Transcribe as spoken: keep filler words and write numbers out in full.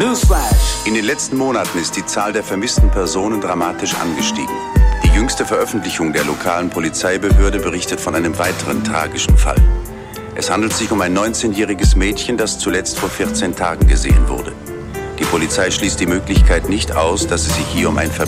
Newsflash. In den letzten Monaten ist die Zahl der vermissten Personen dramatisch angestiegen. Die jüngste Veröffentlichung der lokalen Polizeibehörde berichtet von einem weiteren tragischen Fall. Es handelt sich um ein neunzehnjähriges Mädchen, das zuletzt vor vierzehn Tagen gesehen wurde. Die Polizei schließt die Möglichkeit nicht aus, dass es sich hier um ein Verbrechen